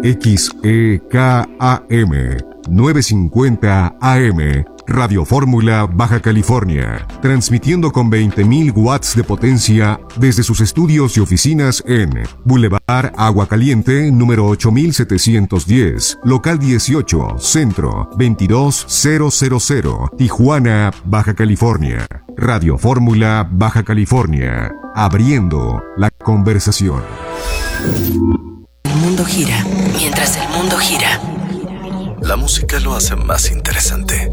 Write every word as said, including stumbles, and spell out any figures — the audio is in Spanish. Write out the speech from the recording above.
X E K A M novecientos cincuenta A M, Radio Fórmula, Baja California, transmitiendo con veinte mil watts de potencia desde sus estudios y oficinas en Boulevard Agua Caliente, número ocho mil setecientos diez, local dieciocho, Centro, veintidós mil, Tijuana, Baja California. Radio Fórmula, Baja California, abriendo la conversación. El mundo gira, mientras el mundo gira. La música lo hace más interesante.